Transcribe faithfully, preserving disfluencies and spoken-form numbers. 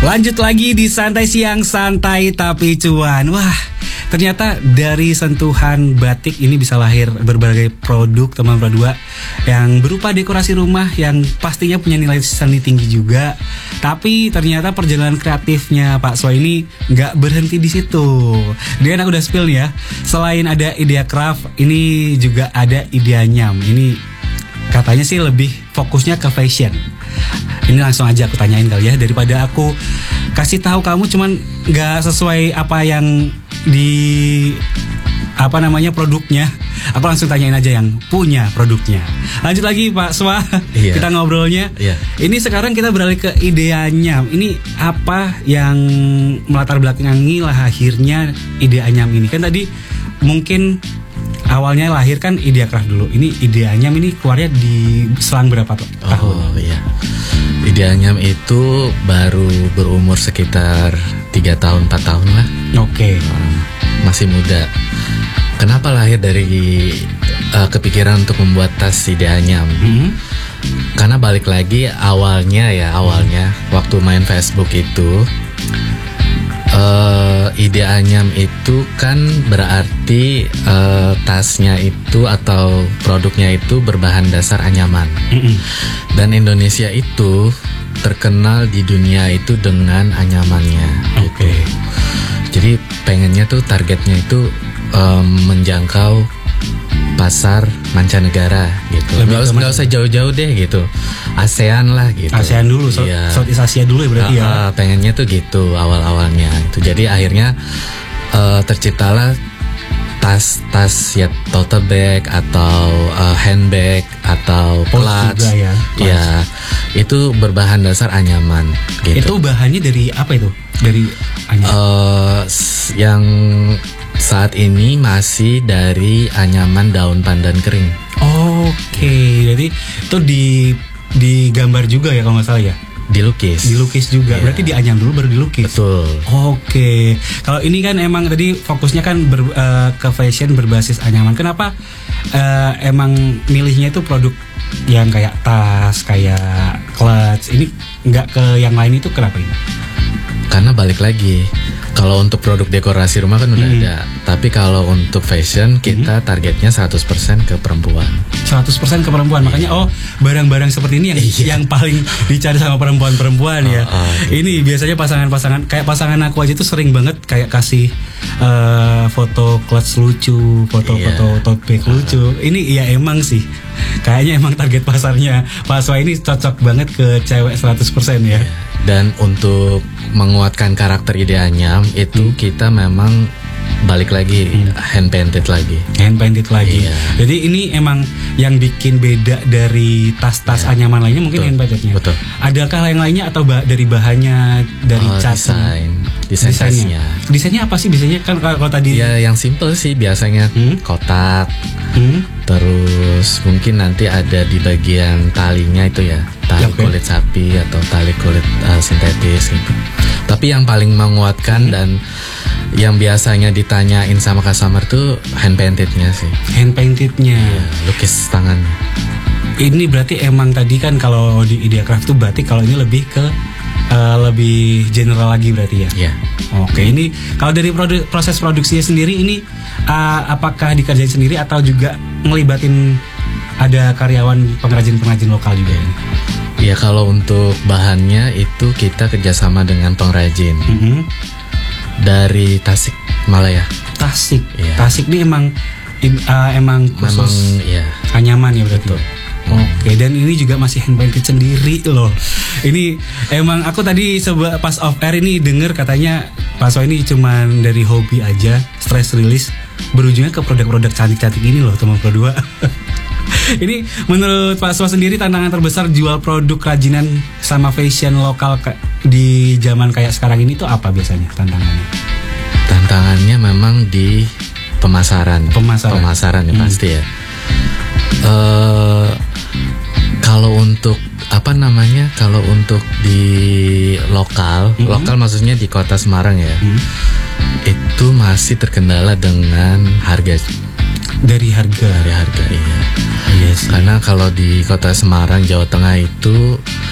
Lanjut lagi di Santai Siang, santai tapi cuan. Wah, ternyata dari sentuhan batik ini bisa lahir berbagai produk teman berdua yang berupa dekorasi rumah yang pastinya punya nilai seni tinggi juga. Tapi ternyata perjalanan kreatifnya Pak Swa ini nggak berhenti di situ. Dia anak udah spill ya. Selain ada Idea Craft, ini juga ada Idea Nyam. Ini katanya sih lebih fokusnya ke fashion. Ini langsung aja aku tanyain kali ya, daripada aku kasih tahu kamu cuman nggak sesuai apa yang di apa namanya produknya. Aku langsung tanyain aja yang punya produknya. Lanjut lagi Pak Swa, iya. Kita ngobrolnya. Iya. Ini sekarang kita beralih ke Idea Nyam. Ini apa yang melatar belakangi lahirnya Idea Nyam ini? Kan tadi mungkin awalnya lahir kan Idea Craft dulu. Ini Idea Nyam ini keluarnya di selang berapa tahun? Oh iya. Idea Nyam itu baru berumur sekitar tiga tahun empat tahun lah. Oke. Okay. Masih muda. Kenapa lahir dari uh, kepikiran untuk membuat tas Idea Nyam? Mm-hmm. Karena balik lagi awalnya ya awalnya mm-hmm. waktu main Facebook itu. Uh, Idea Nyam itu kan berarti uh, tasnya itu atau produknya itu berbahan dasar anyaman. Mm-hmm. Dan Indonesia itu terkenal di dunia itu dengan anyamannya. Oke. Okay. Gitu. Jadi pengennya tuh targetnya itu um, menjangkau pasar mancanegara gitu. Nggak usah, usah jauh-jauh deh gitu. ASEAN lah gitu. ASEAN dulu, so, iya. Southeast Asia dulu ya berarti uh, ya. Uh, pengennya tuh gitu awal-awalnya. Itu jadi akhirnya uh, terciptalah tas-tas ya tote bag atau uh, handbag atau clutch. Ya, ya itu berbahan dasar anyaman. Gitu. Itu bahannya dari apa itu? Dari anyaman? Uh, yang saat ini masih dari anyaman daun pandan kering. Oke, okay. Jadi itu di digambar juga ya kalau nggak salah ya? Dilukis. Dilukis juga. Yeah. Berarti dianyam dulu baru dilukis. Betul. Oke. Okay. Kalau ini kan emang tadi fokusnya kan ber, uh, ke fashion berbasis anyaman. Kenapa uh, emang milihnya itu produk yang kayak tas, kayak clutch? Ini nggak ke yang lain itu kenapa ini? Karena balik lagi, kalau untuk produk dekorasi rumah kan udah hmm. ada. Tapi kalau untuk fashion kita hmm. targetnya seratus persen ke perempuan. seratus persen ke perempuan. Yeah. Makanya oh, barang-barang seperti ini yang yeah. yang paling dicari sama perempuan-perempuan oh, ya. Oh, gitu. Ini biasanya pasangan-pasangan kayak pasangan aku aja tuh sering banget kayak kasih uh, foto clutch lucu, foto-foto yeah. tote bag uh. lucu. Ini ya emang sih. Kayaknya emang target pasarnya Pak Swa ini cocok banget ke cewek seratus persen ya. Yeah. Dan untuk menguatkan karakter Idea Nyam itu hmm. kita memang balik lagi hmm. hand painted lagi. Hand painted lagi. Iya. Jadi ini emang yang bikin beda dari tas-tas ya. Anyaman lainnya mungkin Betul. hand paintednya. Betul. Adakah yang lainnya atau ba- dari bahannya, dari oh, cat? Desain. Desain desainnya. Desainnya apa sih biasanya kan kalau, kalau tadi? Ya yang simple sih biasanya hmm? kotak. Hmm? Terus mungkin nanti ada di bagian talinya itu ya tali okay. kulit sapi atau tali kulit uh, sintetis gitu. Tapi yang paling menguatkan hmm. dan yang biasanya ditanyain sama customer tuh hand paintednya sih. Hand paintednya, ya, lukis tangannya. Ini berarti emang tadi kan kalau di Idea Craft tuh berarti kalau ini lebih ke uh, lebih general lagi berarti ya. Iya. Oke, ini kalau dari produ- proses produksinya sendiri ini uh, apakah dikerjain sendiri atau juga ngelibatin ada karyawan pengrajin-pengrajin lokal juga ini? Ya kalau untuk bahannya itu kita kerjasama dengan pengrajin mm-hmm. dari Tasik Malaya. Tasik, ya. Tasik ini emang uh, emang khusus memang, ya. anyaman ya berarti. Betul. Oke, dan ini juga masih hand painted sendiri loh. Ini emang aku tadi seba, pas off air ini denger katanya Pak Swa ini cuman dari hobi aja, stress release, berujungnya ke produk-produk cantik-cantik ini loh teman berdua. Ini menurut Pak Swa sendiri tantangan terbesar jual produk kerajinan sama fashion lokal di zaman kayak sekarang ini tuh apa biasanya tantangannya? Tantangannya memang di pemasaran. Pemasaran, pemasaran ya hmm. pasti ya. Uh, kalau untuk apa namanya? Kalau untuk di lokal, mm-hmm. lokal maksudnya di kota Semarang ya, mm-hmm. itu masih terkendala dengan harga. Dari harga, dari harga iya. Yes. Karena kalau di kota Semarang, Jawa Tengah itu